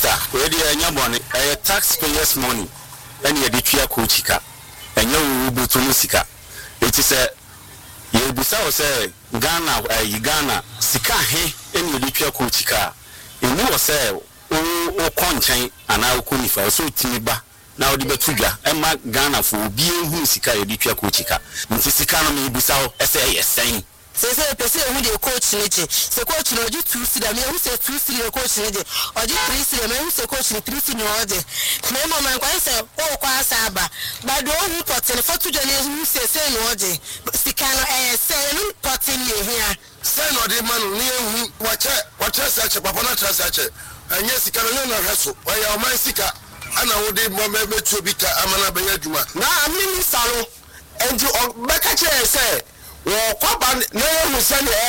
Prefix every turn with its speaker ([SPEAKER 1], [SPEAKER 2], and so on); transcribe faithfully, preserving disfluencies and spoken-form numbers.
[SPEAKER 1] sister we dey nyabone eh taxpayers money and ye dey twa ko chika enye wo butu no sika it is a ye bisa o say Ghana eh Ghana sika he eni ye dey twa ko chika eni wo say o konchan ana ko nifa so timiba na odi betudwa ema Ghana fo obi ehu sika ye dey twa ko chika nti sika no me bisa o ese yesen
[SPEAKER 2] se se pese hu de coach neje se coach no di two sida me hu se two sida coach neje odi three sida me hu se coach ni three sida no ode me mo man kwa se o kwa asaba ba do hu potin for to jani hu se se no ode sika no eh se no potin ye hia
[SPEAKER 3] se no de manu ni hu wache wache se che papa na tra se che anya sika no na hweso wa ya o man sika ana wo de mo me betu obi ka amana be adwuma
[SPEAKER 1] na amini salo enju beka che se wo kwa ba na hu se